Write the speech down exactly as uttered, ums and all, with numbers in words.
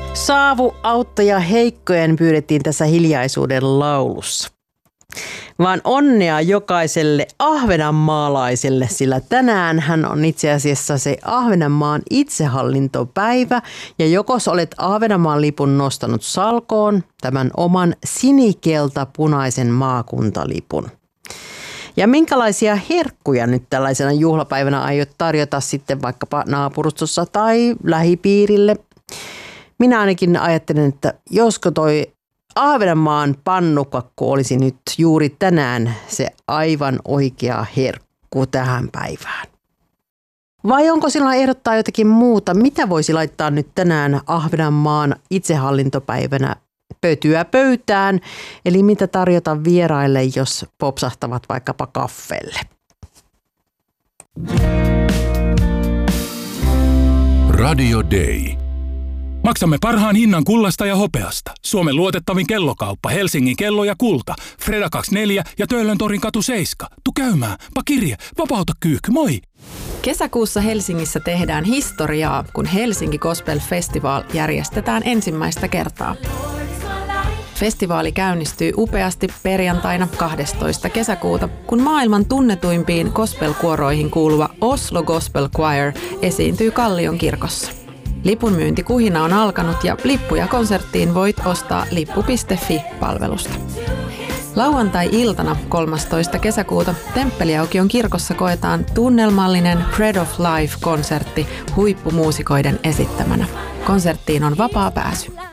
Saavu, Autta ja Heikkojen pyydettiin tässä hiljaisuuden laulussa. Vaan onnea jokaiselle ahvenanmaalaiselle, sillä tänään hän on itse asiassa se Ahvenanmaan itsehallintopäivä. Ja jokos olet Ahvenanmaan lipun nostanut salkoon, tämän oman sinikelta-punaisen maakuntalipun. Ja minkälaisia herkkuja nyt tällaisena juhlapäivänä aiot tarjota sitten vaikkapa naapurustossa tai lähipiirille? Minä ainakin ajattelen, että josko toi Ahvenanmaan pannukakku olisi nyt juuri tänään se aivan oikea herkku tähän päivään. Vai onko silloin ehdottaa jotakin muuta? Mitä voisi laittaa nyt tänään Ahvenanmaan itsehallintopäivänä pötyä pöytään? Eli mitä tarjota vieraille, jos popsahtavat vaikkapa kaffelle? Radio Day. Maksamme parhaan hinnan kullasta ja hopeasta. Suomen luotettavin kellokauppa, Helsingin kello ja kulta. Freda kaksikymmentäneljä ja Töölöntorin katu seitsemän. Tu käymään, pa kirje, vapauta kyykky, moi! Kesäkuussa Helsingissä tehdään historiaa, kun Helsinki Gospel Festival järjestetään ensimmäistä kertaa. Festivaali käynnistyy upeasti perjantaina kahdestoista kesäkuuta, kun maailman tunnetuimpiin gospelkuoroihin kuuluva Oslo Gospel Choir esiintyy Kallion kirkossa. Lipunmyyntikuhina on alkanut ja lippuja konserttiin voit ostaa lippu piste fi-palvelusta. Lauantai-iltana kolmastoista kesäkuuta Temppeliaukion kirkossa koetaan tunnelmallinen Bread of Life-konsertti huippumuusikoiden esittämänä. Konserttiin on vapaa pääsy.